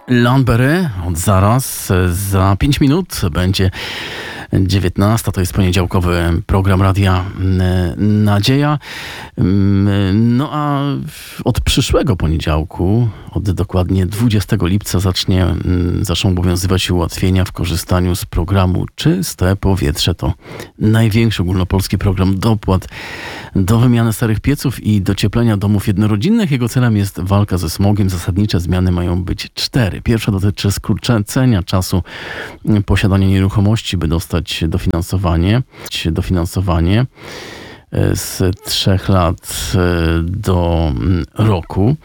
Lambery od zaraz, za 5 minut będzie 19. To jest poniedziałkowy program Radia Nadzieja. No a od przyszłego poniedziałku, od dokładnie 20 lipca zaczną obowiązywać ułatwienia w korzystaniu z programu Czyste Powietrze. To największy ogólnopolski program dopłat do wymiany starych pieców i docieplenia domów jednorodzinnych. Jego celem jest walka ze smogiem. Zasadnicze zmiany mają być 4. Pierwsza dotyczy skrócenia czasu posiadania nieruchomości, by dostać dofinansowanie z 3 lat do roku.